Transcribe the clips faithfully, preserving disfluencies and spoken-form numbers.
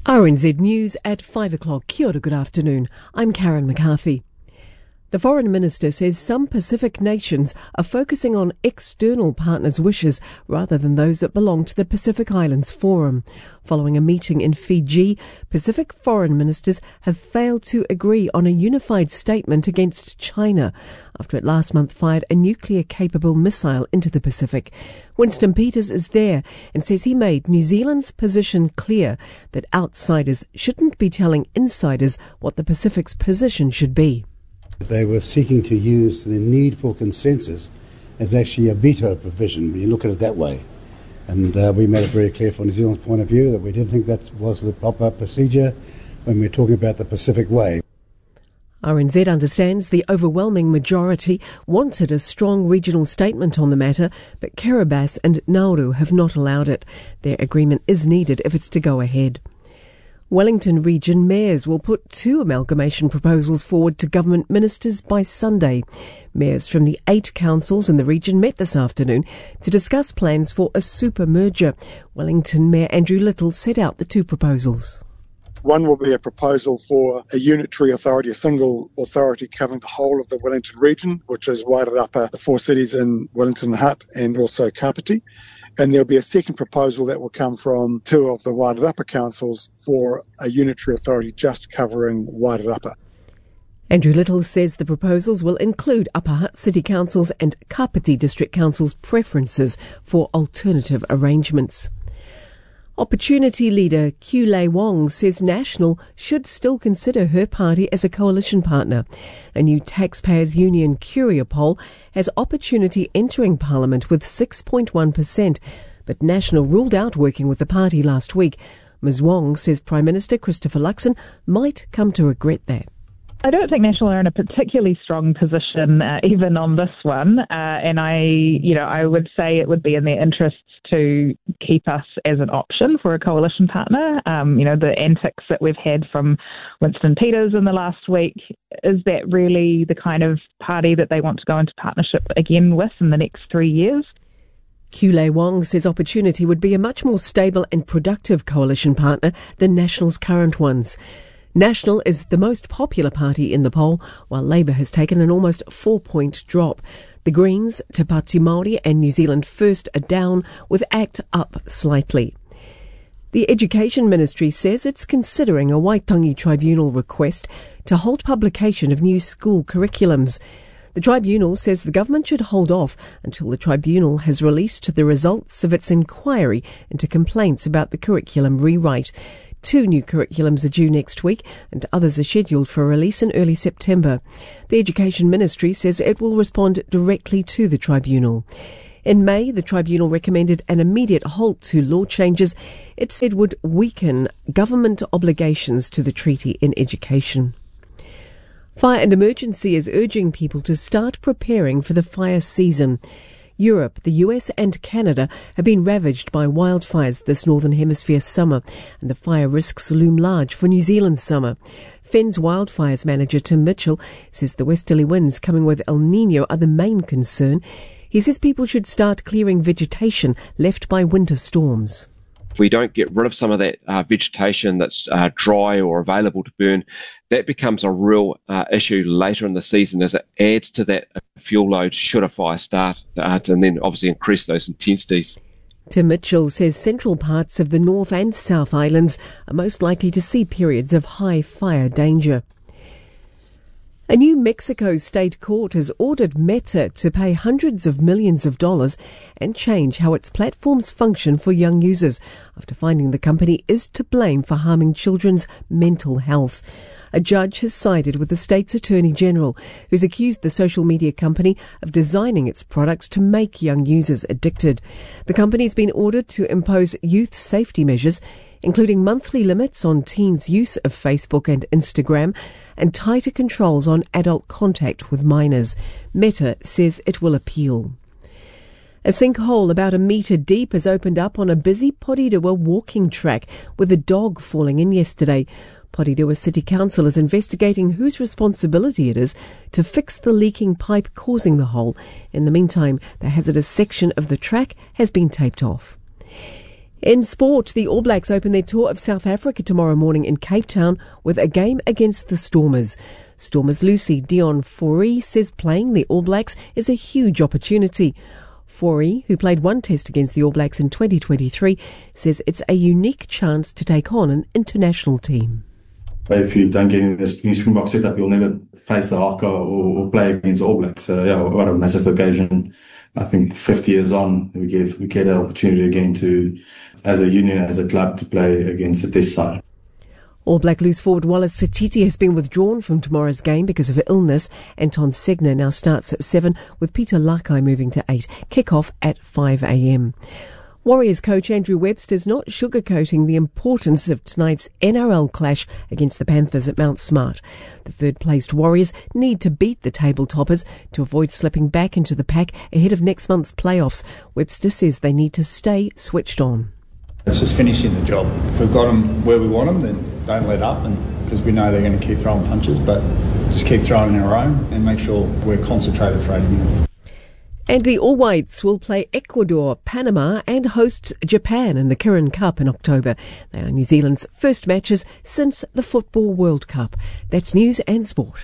R N Z News at five o'clock. Kia ora, good afternoon. I'm Karen McCarthy. The Foreign Minister says some Pacific nations are focusing on external partners' wishes rather than those that belong to the Pacific Islands Forum. Following a meeting in Fiji, Pacific foreign ministers have failed to agree on a unified statement against China after it last month fired a nuclear-capable missile into the Pacific. Winston Peters is there and says he made New Zealand's position clear that outsiders shouldn't be telling insiders what the Pacific's position should be. They were seeking to use the need for consensus as actually a veto provision, when you look at it that way. And uh, we made it very clear from New Zealand's point of view that we didn't think that was the proper procedure when we're talking about the Pacific Way. R N Z understands the overwhelming majority wanted a strong regional statement on the matter, but Kiribati and Nauru have not allowed it. Their agreement is needed if it's to go ahead. Wellington Region mayors will put two amalgamation proposals forward to government ministers by Sunday. Mayors from the eight councils in the region met this afternoon to discuss plans for a super merger. Wellington Mayor Andrew Little set out the two proposals. One will be a proposal for a unitary authority, a single authority covering the whole of the Wellington region, which is Wairarapa, the four cities in Wellington Hutt and also Kapiti. And there'll be a second proposal that will come from two of the Wairarapa councils for a unitary authority just covering Wairarapa. Andrew Little says the proposals will include Upper Hutt City Council's and Kapiti District Council's preferences for alternative arrangements. Opportunity leader Kiulei Wong says National should still consider her party as a coalition partner. A new taxpayers' union Curia poll has Opportunity entering Parliament with six point one percent, but National ruled out working with the party last week. Miz Wong says Prime Minister Christopher Luxon might come to regret that. I don't think National are in a particularly strong position, uh, even on this one. Uh, and I, you know, I would say it would be in their interests to keep us as an option for a coalition partner. Um, you know, the antics that we've had from Winston Peters in the last week, is that really the kind of party that they want to go into partnership again with in the next three years? Kiulei Wong says Opportunity would be a much more stable and productive coalition partner than National's current ones. National is the most popular party in the poll, while Labour has taken an almost four-point drop. The Greens, Te Pāti Māori and New Zealand First are down, with ACT up slightly. The Education Ministry says it's considering a Waitangi Tribunal request to halt publication of new school curriculums. The tribunal says the government should hold off until the tribunal has released the results of its inquiry into complaints about the curriculum rewrite. Two new curriculums are due next week and others are scheduled for release in early September. The Education Ministry says it will respond directly to the tribunal. In May, the tribunal recommended an immediate halt to law changes it said would weaken government obligations to the treaty in education. Fire and Emergency is urging people to start preparing for the fire season. Europe, the U S and Canada have been ravaged by wildfires this Northern Hemisphere summer, and the fire risks loom large for New Zealand's summer. Fen's wildfires manager Tim Mitchell says the westerly winds coming with El Niño are the main concern. He says people should start clearing vegetation left by winter storms. If we don't get rid of some of that uh, vegetation that's uh, dry or available to burn, that becomes a real uh, issue later in the season as it adds to that fuel load should a fire start, uh, and then obviously increase those intensities. Tim Mitchell says central parts of the North and South Islands are most likely to see periods of high fire danger. A New Mexico state court has ordered Meta to pay hundreds of millions of dollars and change how its platforms function for young users after finding the company is to blame for harming children's mental health. A judge has sided with the state's Attorney General, who's accused the social media company of designing its products to make young users addicted. The company's been ordered to impose youth safety measures, including monthly limits on teens' use of Facebook and Instagram and tighter controls on adult contact with minors. Meta says it will appeal. A sinkhole about a metre deep has opened up on a busy Porirua walking track with a dog falling in yesterday. Porirua City Council is investigating whose responsibility it is to fix the leaking pipe causing the hole. In the meantime, the hazardous section of the track has been taped off. In sport, the All Blacks open their tour of South Africa tomorrow morning in Cape Town with a game against the Stormers. Stormers Lucy Dion Fourie says playing the All Blacks is a huge opportunity. Fourie, who played one test against the All Blacks in twenty twenty-three, says it's a unique chance to take on an international team. If you don't get in this new Springbok setup, you'll never face the Haka or, or play against All Blacks. So yeah, what a massive occasion. I think fifty years on, we get we get an opportunity again to, as a union, as a club, to play against the test side. All Black loose forward Wallace Satiti has been withdrawn from tomorrow's game because of illness. Anton Segner now starts at seven, with Peter Lakai moving to eight. Kick-off at five a.m. Warriors coach Andrew Webster's not sugarcoating the importance of tonight's N R L clash against the Panthers at Mount Smart. The third-placed Warriors need to beat the table toppers to avoid slipping back into the pack ahead of next month's playoffs. Webster says they need to stay switched on. It's just finishing the job. If we've got them where we want them, then don't let up, and because we know they're going to keep throwing punches, but just keep throwing in our own and make sure we're concentrated for eighty minutes. And the All Whites will play Ecuador, Panama and host Japan in the Kirin Cup in October. They are New Zealand's first matches since the Football World Cup. That's news and sport.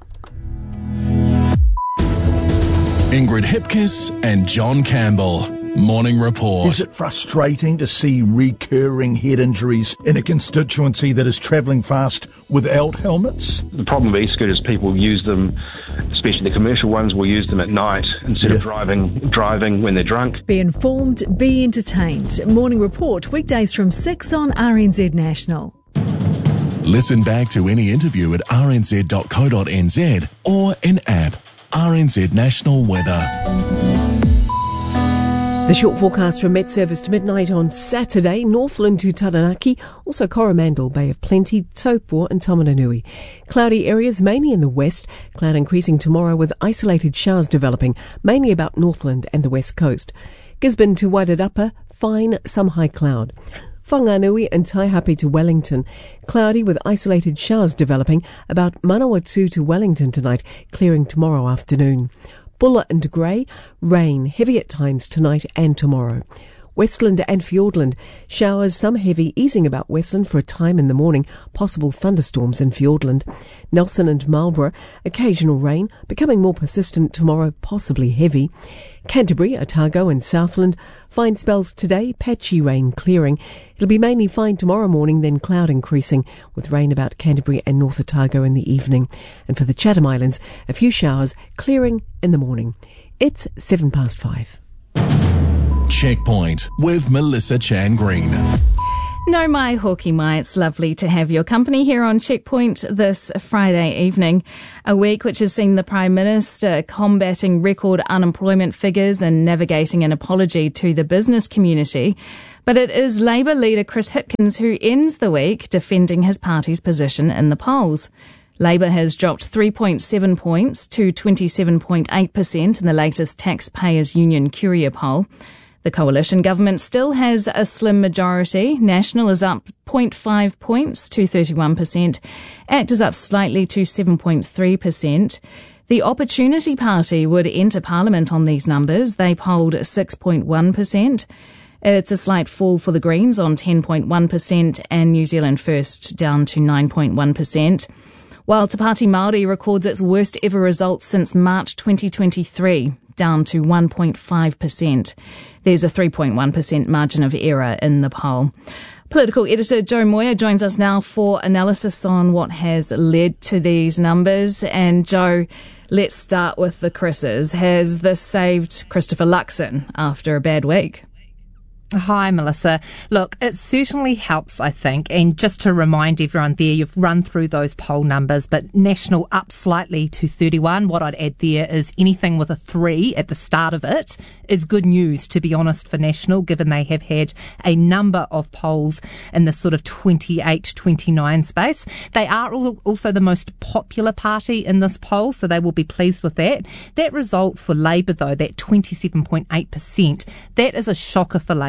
Ingrid Hipkiss and John Campbell. Morning Report. Is it frustrating to see recurring head injuries in a constituency that is travelling fast without helmets? The problem with e-scooters, people use them, especially the commercial ones, will use them at night instead yeah. of driving driving when they're drunk. Be informed, be entertained. Morning Report, weekdays from six on R N Z National. Listen back to any interview at r n z dot co dot n z or in app. R N Z National Weather. The short forecast from Met Service to midnight on Saturday, Northland to Taranaki, also Coromandel, Bay of Plenty, Taupo and Taumarunui. Cloudy areas mainly in the west, cloud increasing tomorrow with isolated showers developing, mainly about Northland and the west coast. Gisborne to Wairarapa, fine, some high cloud. Whanganui and Taihape to Wellington, cloudy with isolated showers developing, about Manawatu to Wellington tonight, clearing tomorrow afternoon. Bulla and Grey, rain, heavy at times tonight and tomorrow. Westland and Fiordland, showers, some heavy, easing about Westland for a time in the morning, possible thunderstorms in Fiordland. Nelson and Marlborough, occasional rain, becoming more persistent tomorrow, possibly heavy. Canterbury, Otago and Southland, fine spells today, patchy rain clearing. It'll be mainly fine tomorrow morning, then cloud increasing, with rain about Canterbury and North Otago in the evening. And for the Chatham Islands, a few showers, clearing in the morning. It's seven past five. Checkpoint with Melissa Chan Green. No mai hoki mai, it's lovely to have your company here on Checkpoint this Friday evening. A week which has seen the Prime Minister combating record unemployment figures and navigating an apology to the business community. But it is Labour leader Chris Hipkins who ends the week defending his party's position in the polls. Labour has dropped three point seven points to twenty-seven point eight percent in the latest Taxpayers Union Curia poll. The coalition government still has a slim majority. National is up zero point five points to thirty-one percent. ACT is up slightly to seven point three percent. The Opportunity Party would enter Parliament on these numbers. They polled six point one percent. It's a slight fall for the Greens on ten point one percent and New Zealand First down to nine point one percent. While Te Pāti Māori records its worst ever results since March twenty twenty-three, down to one point five percent. There's a three point one percent margin of error in the poll. Political editor Joe Moyer joins us now for analysis on what has led to these numbers. And Joe, let's start with the Chris's. Has this saved Christopher Luxon after a bad week? Hi, Melissa. Look, it certainly helps, I think. And just to remind everyone there, you've run through those poll numbers, but National up slightly to thirty-one. What I'd add there is anything with a three at the start of it is good news, to be honest, for National, given they have had a number of polls in the sort of twenty-eight, twenty-nine space. They are also the most popular party in this poll, so they will be pleased with that. That result for Labour, though, that twenty-seven point eight percent, that is a shocker for Labour.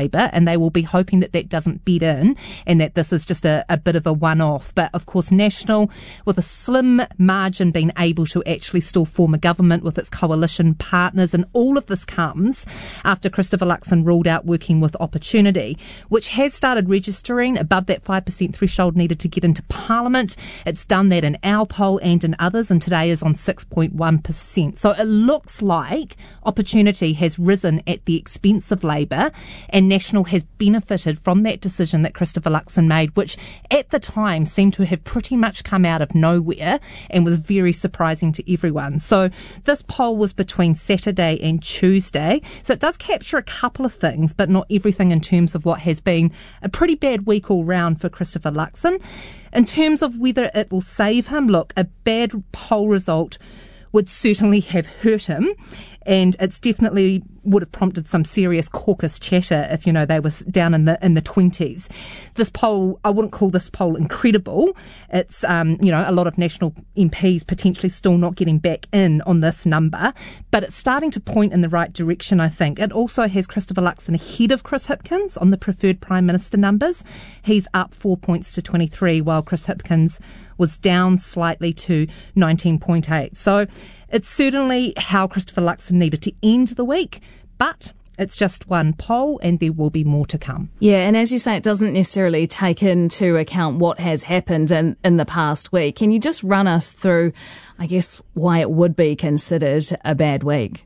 Labour, and they will be hoping that that doesn't bed in and that this is just a, a bit of a one-off. But of course, National, with a slim margin, being able to actually still form a government with its coalition partners, and all of this comes after Christopher Luxon ruled out working with Opportunity, which has started registering above that five percent threshold needed to get into Parliament. It's done that in our poll and in others, and today is on six point one percent. So it looks like Opportunity has risen at the expense of Labour, and National has benefited from that decision that Christopher Luxon made, which at the time seemed to have pretty much come out of nowhere and was very surprising to everyone. So this poll was between Saturday and Tuesday, so it does capture a couple of things, but not everything in terms of what has been a pretty bad week all round for Christopher Luxon. In terms of whether it will save him, look, a bad poll result would certainly have hurt him, and it's definitely would have prompted some serious caucus chatter if, you know, they were down in the in the twenties. This poll, I wouldn't call this poll incredible. It's, um, you know, a lot of National M Ps potentially still not getting back in on this number, but it's starting to point in the right direction, I think. It also has Christopher Luxon ahead of Chris Hipkins on the preferred Prime Minister numbers. He's up four points to twenty-three, while Chris Hipkins was down slightly to nineteen point eight. So it's certainly how Christopher Luxon needed to end the week, but it's just one poll and there will be more to come. Yeah, and as you say, it doesn't necessarily take into account what has happened in, in the past week. Can you just run us through, I guess, why it would be considered a bad week?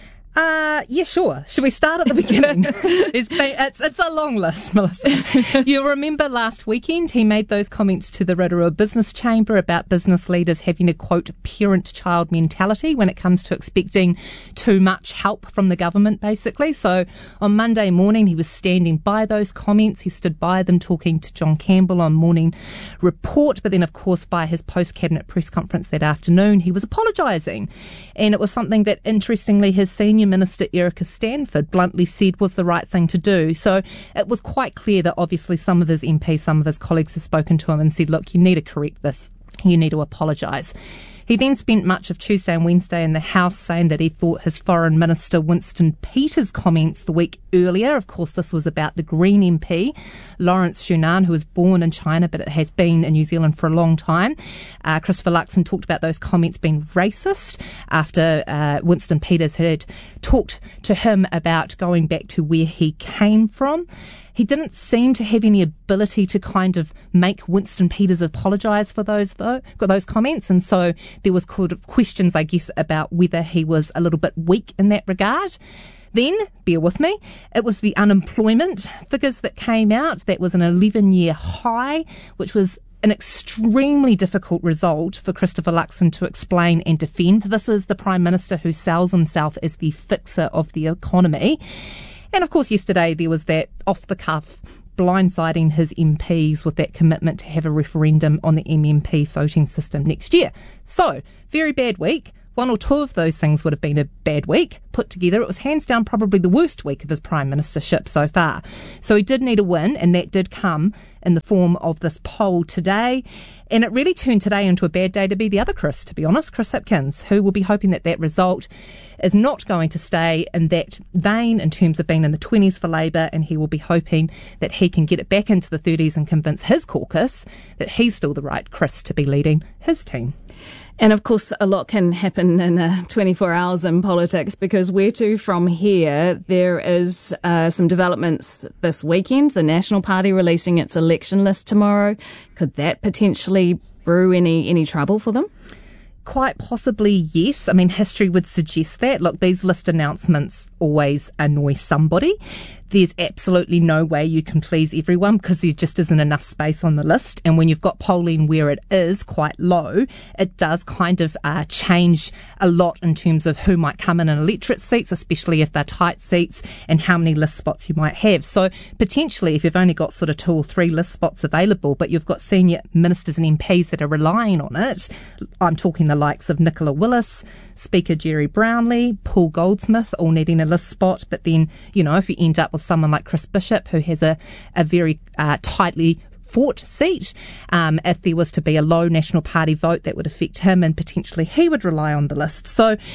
Uh, yeah, sure. Should we start at the beginning? it's, been, it's it's a long list, Melissa. You'll remember last weekend he made those comments to the Rotorua Business Chamber about business leaders having a, quote, parent-child mentality when it comes to expecting too much help from the government, basically. So on Monday morning, he was standing by those comments. He stood by them talking to John Campbell on Morning Report. But then, of course, by his post-cabinet press conference that afternoon, he was apologising. And it was something that, interestingly, his senior Minister Erica Stanford bluntly said was the right thing to do. So it was quite clear that obviously some of his M Ps, some of his colleagues have spoken to him and said, look, you need to correct this. You need to apologise. He then spent much of Tuesday and Wednesday in the House saying that he thought his Foreign Minister Winston Peters' comments the week earlier, of course this was about the Green M P, Lawrence Shunan, who was born in China but it has been in New Zealand for a long time. Uh, Christopher Luxon talked about those comments being racist after uh, Winston Peters had talked to him about going back to where he came from. He didn't seem to have any ability to kind of make Winston Peters apologise for those though, those comments, and so there was questions, I guess, about whether he was a little bit weak in that regard. Then, bear with me, it was the unemployment figures that came out. That was an eleven-year high, which was an extremely difficult result for Christopher Luxon to explain and defend. This is the Prime Minister who sells himself as the fixer of the economy. And of course, yesterday there was that off-the-cuff blindsiding his M Ps with that commitment to have a referendum on the M M P voting system next year. So, very bad week. One or two of those things would have been a bad week. Put together, it was hands down probably the worst week of his prime ministership so far. So he did need a win, and that did come in the form of this poll today. And it really turned today into a bad day to be the other Chris, to be honest, Chris Hipkins, who will be hoping that that result is not going to stay in that vein in terms of being in the twenties for Labour, and he will be hoping that he can get it back into the thirties and convince his caucus that he's still the right Chris to be leading his team. And of course, a lot can happen in uh, twenty-four hours in politics, because where to from here? There is uh, some developments this weekend. The National Party releasing its election list tomorrow. Could that potentially brew any, any trouble for them? Quite possibly, yes. I mean, history would suggest that. Look, these list announcements always annoy somebody. There's absolutely no way you can please everyone because there just isn't enough space on the list. And when you've got polling where it is quite low, it does kind of uh, change a lot in terms of who might come in in electorate seats, especially if they're tight seats, and how many list spots you might have. So potentially, if you've only got sort of two or three list spots available, but you've got senior ministers and M Ps that are relying on it, I'm talking the likes of Nicola Willis, Speaker Jerry Brownlee, Paul Goldsmith, all needing a list spot. But then, you know, if you end up with someone like Chris Bishop, who has a, a very uh, tightly fought seat, um, if there was to be a low National Party vote, that would affect him, and potentially he would rely on the list. So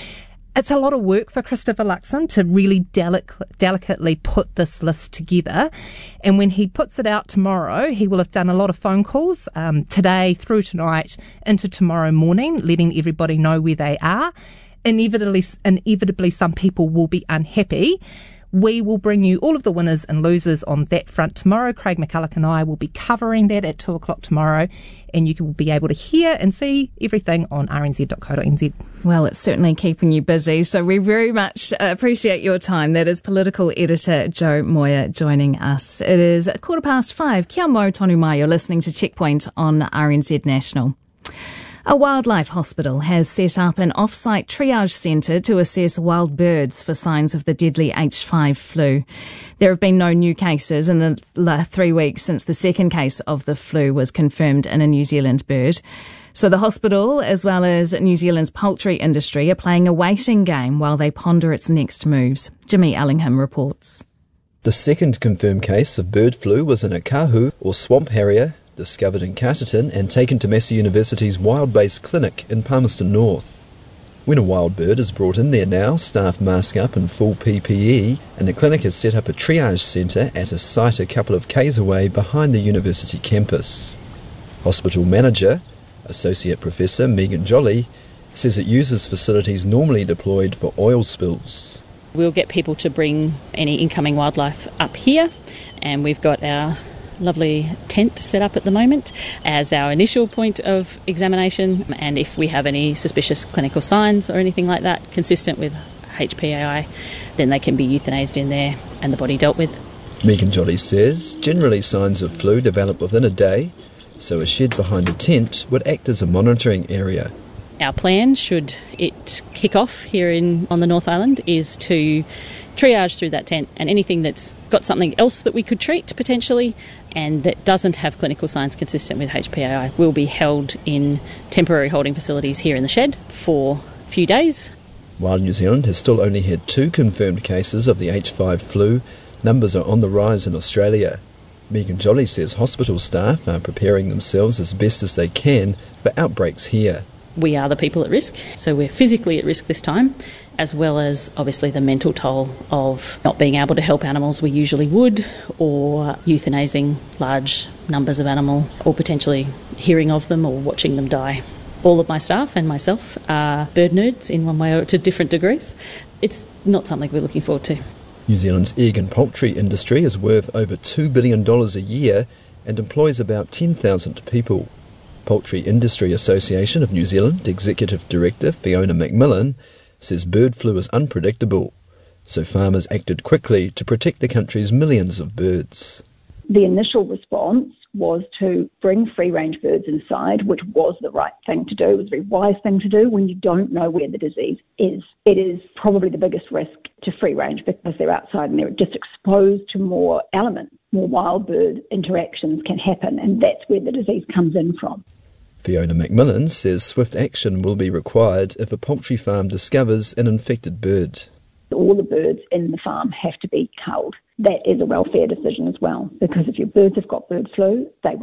It's a lot of work for Christopher Luxon to really delic- delicately put this list together. And when he puts it out tomorrow, he will have done a lot of phone calls um, today through tonight into tomorrow morning, letting everybody know where they are. Inevitably, inevitably, some people will be unhappy. We will bring you all of the winners and losers on that front tomorrow. Craig McCulloch and I will be covering that at two o'clock tomorrow, and you will be able to hear and see everything on r n z dot co dot n z. Well, it's certainly keeping you busy, so we very much appreciate your time. That is political editor Joe Moir joining us. It is a quarter past five. Kia mau tonu mai. You're listening to Checkpoint on R N Z National. A wildlife hospital has set up an off-site triage centre to assess wild birds for signs of the deadly H five flu. There have been no new cases in the three weeks since the second case of the flu was confirmed in a New Zealand bird. So the hospital, as well as New Zealand's poultry industry, are playing a waiting game while they ponder its next moves. Jimmy Ellingham reports. The second confirmed case of bird flu was in a kahu, or swamp harrier, discovered in Carterton and taken to Massey University's wild-based clinic in Palmerston North. When a wild bird is brought in there now, staff mask up in full P P E, and the clinic has set up a triage centre at a site a couple of k's away behind the university campus. Hospital manager, Associate Professor Megan Jolly, says it uses facilities normally deployed for oil spills. We'll get people to bring any incoming wildlife up here, and we've got our lovely tent set up at the moment as our initial point of examination, and if we have any suspicious clinical signs or anything like that consistent with H P A I, then they can be euthanased in there and the body dealt with. Megan Jolly says generally signs of flu develop within a day, so a shed behind a tent would act as a monitoring area. Our plan, should it kick off here in on the North Island, is to triage through that tent, and anything that's got something else that we could treat potentially and that doesn't have clinical signs consistent with H P A I will be held in temporary holding facilities here in the shed for a few days. While New Zealand has still only had two confirmed cases of the H five flu, numbers are on the rise in Australia. Megan Jolly says hospital staff are preparing themselves as best as they can for outbreaks here. We are the people at risk, so we're physically at risk this time, as well as obviously the mental toll of not being able to help animals we usually would, or euthanasing large numbers of animal, or potentially hearing of them or watching them die. All of my staff and myself are bird nerds in one way or to different degrees. It's not something we're looking forward to. New Zealand's egg and poultry industry is worth over two billion dollars a year and employs about ten thousand people. Poultry Industry Association of New Zealand Executive Director Fiona McMillan says bird flu is unpredictable, so farmers acted quickly to protect the country's millions of birds. The initial response was to bring free-range birds inside, which was the right thing to do. It was a very wise thing to do when you don't know where the disease is. It is probably the biggest risk to free-range because they're outside and they're just exposed to more elements. More wild bird interactions can happen, and that's where the disease comes in from. Fiona McMillan says swift action will be required if a poultry farm discovers an infected bird. All the birds in the farm have to be culled. That is a welfare decision as well, because if your birds have got bird flu, they